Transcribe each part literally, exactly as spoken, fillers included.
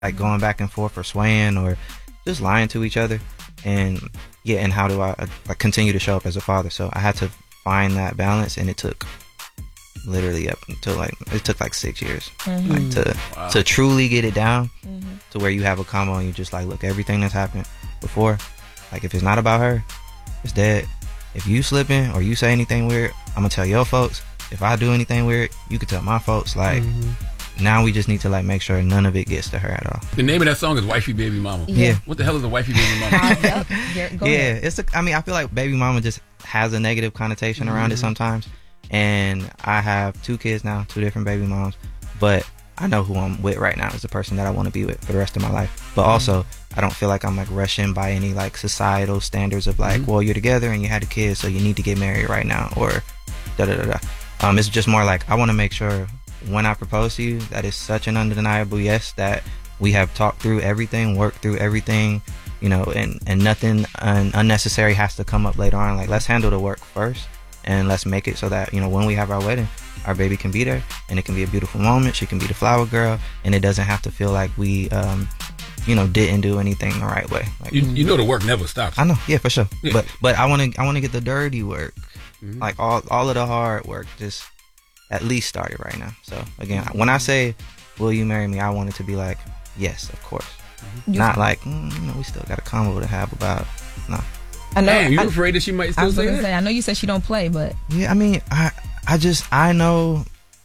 like going back and forth or swaying or just lying to each other. And yeah, and how do I uh, like continue to show up as a father? So I had to find that balance, and it took literally up until like it took like six years Mm-hmm. like to Wow. to truly get it down Mm-hmm. to where you have a combo and you just like, look, everything that's happened before, like if it's not about her, it's dead. If you slipping or you say anything weird, I'm gonna tell your folks. If I do anything weird, you can tell my folks. Like now we just need to like make sure none of it gets to her at all. The name of that song is Wifey Baby Mama. Yeah. What the hell is a wifey baby mama? Uh, yep. Yeah, go Yeah, ahead. it's a, I mean, I feel like baby mama just has a negative connotation around it sometimes. And I have two kids now, two different baby moms, but I know who I'm with right now is the person that I want to be with for the rest of my life. But also, I don't feel like I'm like rushing by any like societal standards of like, well, you're together and you had a kid, so you need to get married right now, or da da da da. Um, it's just more like I want to make sure when I propose to you that it's such an undeniable yes, that we have talked through everything, worked through everything, you know, and and nothing un- unnecessary has to come up later on. Like, let's handle the work first, and let's make it so that, you know, when we have our wedding, our baby can be there, and it can be a beautiful moment. She can be the flower girl, and it doesn't have to feel like we, um, you know, didn't do anything the right way. Like, You, you know the work never stops. I know, yeah, for sure. Yeah. But but I want to I want to get the dirty work, like all all of the hard work, just at least started right now. So again, when I say, "Will you marry me?" I want it to be like, yes, of course. You- Not like, mm, you know, we still got a combo to have about. No. I know. Damn, you I, afraid that she might I still was say gonna that? say. I know you said she don't play, but Yeah, I mean, I I just I know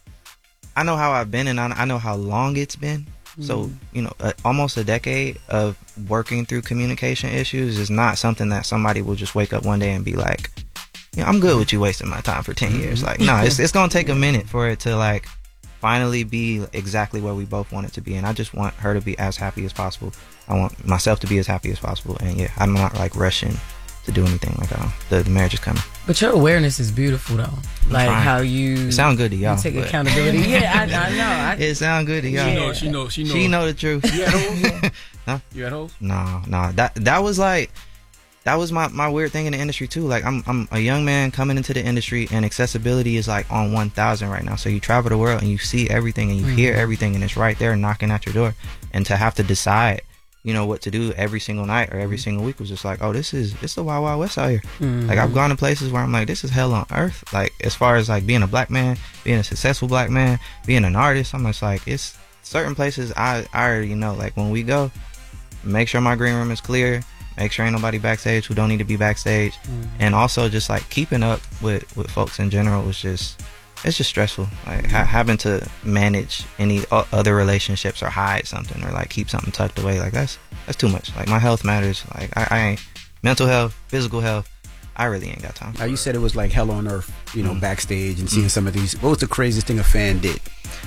I know how I've been, and I, I know how long it's been. So, you know, uh, almost a decade of working through communication issues is not something that somebody will just wake up one day and be like, you know, I'm good with you wasting my time for ten years. Like, no, it's it's gonna take a minute for it to like finally be exactly where we both want it to be. And I just want her to be as happy as possible. I want myself to be as happy as possible. And yeah, I'm not like rushing to do anything. Like, uh, the, the marriage is coming. But your awareness is beautiful, though. Like trying. how you It sound good to y'all. you take but- accountability. Yeah, I, I know. I, It sound good to y'all. She know, she know, she know. She know the truth. You at home? Huh? You at home? No, no. That that was like that was my, my weird thing in the industry too. Like I'm I'm a young man coming into the industry, and accessibility is like on one thousand right now. So you travel the world and you see everything and you hear everything, and it's right there knocking at your door. And to have to decide, you know, what to do every single night or every single week was just like, oh, this is it's the Wild Wild West out here. Like I've gone to places where I'm like, this is hell on earth. Like as far as like being a black man, being a successful black man, being an artist, I'm just like, it's certain places I, I already know. Like when we go, make sure my green room is clear, make sure ain't nobody backstage who don't need to be backstage, and also just like keeping up with, with folks in general was just, it's just stressful. Like ha- having to manage any o- other relationships or hide something or like keep something tucked away, like that's that's too much. Like my health matters. Like I, I ain't mental health, physical health. I really ain't got time. Now you said it was like hell on earth, you know, backstage and seeing some of these. What was the craziest thing a fan did?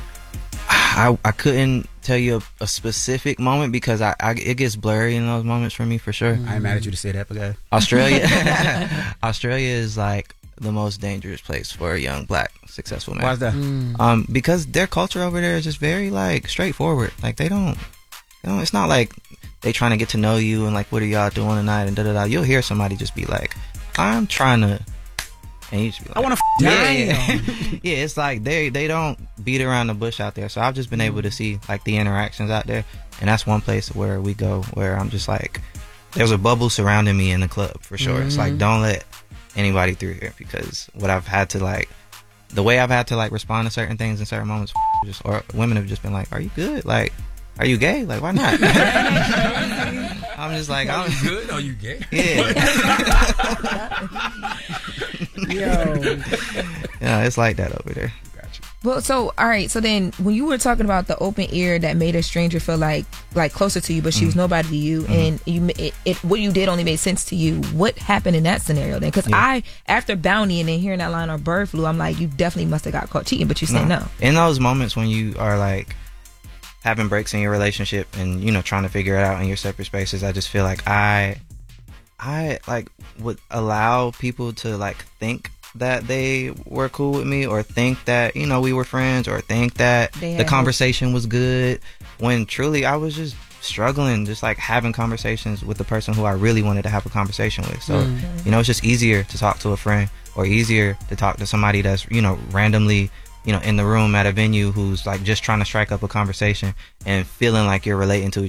I, I couldn't tell you a, a specific moment because I, I it gets blurry in those moments for me for sure. I ain't mad at you to say that, but guy. Australia, Australia is like the most dangerous place for a young black successful man. Why's that? Um, because their culture over there is just very like straightforward. Like they don't, you know, it's not like they trying to get to know you and like what are y'all doing tonight and da da da. You'll hear somebody just be like, I'm trying to, and you just be like, I want to. F- yeah, yeah. Yeah, it's like they they don't beat around the bush out there. So I've just been able to see like the interactions out there, and that's one place where we go where I'm just like, there's a bubble surrounding me in the club for sure. It's like, don't let anybody through here, because what I've had to like, the way I've had to like respond to certain things in certain moments, just or women have just been like, are you good? Like, are you gay? Like, why not? I'm just like, Are I'm you good? Are you gay? yeah. yo, Yeah, it's like that over there. well, so all right. So then, when you were talking about the open ear that made a stranger feel like like closer to you, but she was nobody to you, and you it, it what you did only made sense to you. What happened in that scenario then? Because Yeah. I, after Bounty and then hearing that line on Bird Flu, I'm like, you definitely must have got caught cheating, but you said no. In those moments when you are like having breaks in your relationship and, you know, trying to figure it out in your separate spaces, I just feel like I I like would allow people to like think that they were cool with me, or think that, you know, we were friends, or think that They the had conversation was good, when truly I was just struggling, just like having conversations with the person who I really wanted to have a conversation with. So, you know, it's just easier to talk to a friend, or easier to talk to somebody that's, you know, randomly you know, in the room at a venue who's like just trying to strike up a conversation and feeling like you're relating to each